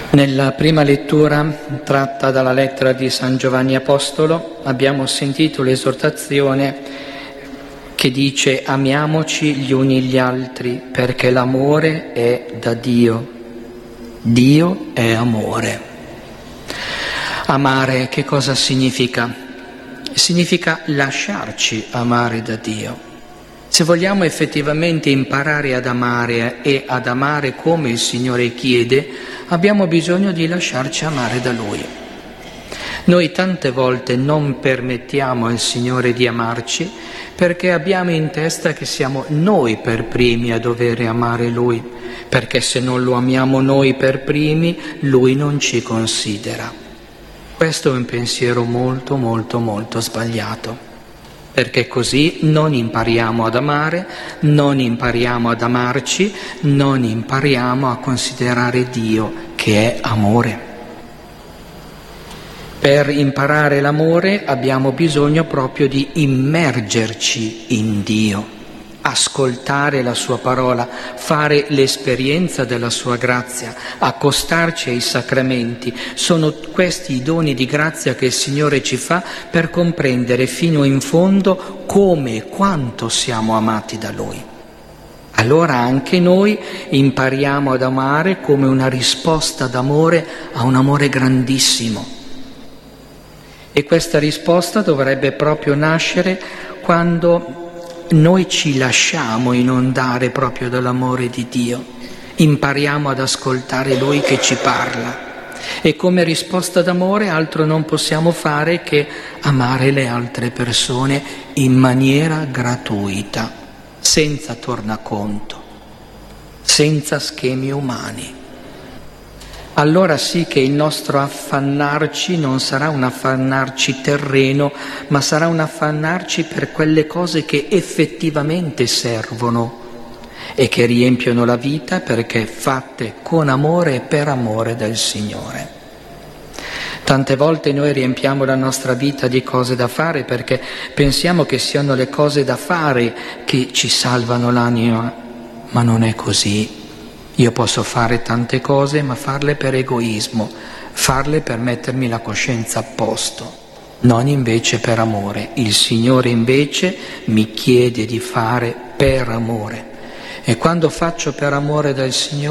Nella prima lettura tratta dalla lettera di San Giovanni Apostolo abbiamo sentito l'esortazione che dice: amiamoci gli uni gli altri perché l'amore è da Dio. Dio è amore. Amare che cosa significa? Significa lasciarci amare da Dio. Se vogliamo effettivamente imparare ad amare e ad amare come il Signore chiede, abbiamo bisogno di lasciarci amare da Lui. Noi tante volte non permettiamo al Signore di amarci perché abbiamo in testa che siamo noi per primi a dover amare Lui, perché se non lo amiamo noi per primi, Lui non ci considera. Questo è un pensiero molto, molto, molto sbagliato. Perché così non impariamo ad amare, non impariamo ad amarci, non impariamo a considerare Dio che è amore. Per imparare l'amore abbiamo bisogno proprio di immergerci in Dio, ascoltare la sua parola, fare l'esperienza della sua grazia, accostarci ai sacramenti. Sono questi i doni di grazia che il Signore ci fa per comprendere fino in fondo come e quanto siamo amati da Lui. Allora anche noi impariamo ad amare come una risposta d'amore a un amore grandissimo. E questa risposta dovrebbe proprio nascere quando noi ci lasciamo inondare proprio dall'amore di Dio, impariamo ad ascoltare Lui che ci parla e come risposta d'amore altro non possiamo fare che amare le altre persone in maniera gratuita, senza tornaconto, senza schemi umani. Allora sì che il nostro affannarci non sarà un affannarci terreno, ma sarà un affannarci per quelle cose che effettivamente servono e che riempiono la vita perché fatte con amore e per amore del Signore. Tante volte noi riempiamo la nostra vita di cose da fare perché pensiamo che siano le cose da fare che ci salvano l'anima, ma non è così. Io posso fare tante cose, ma farle per egoismo, farle per mettermi la coscienza a posto, non invece per amore. Il Signore invece mi chiede di fare per amore. E quando faccio per amore del Signore,